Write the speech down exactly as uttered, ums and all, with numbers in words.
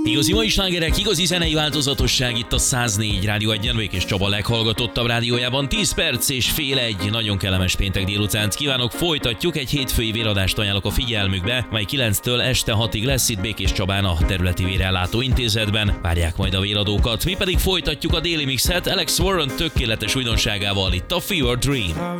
Igazi mai slágerek, igazi zenei változatosság itt a száz négy Rádió egyen, Békés Csaba leghallgatottabb rádiójában. tíz perc és fél egy, nagyon kellemes péntek délutánt kívánok, folytatjuk, egy hétfői véradást ajánlok a figyelmükbe, mely kilenctől este hatig lesz itt Békés Csabán a Területi Vérellátó Intézetben. Várják majd a véradókat, mi pedig folytatjuk a déli mixet Alex Warren tökéletes újdonságával itt a Fever Dream.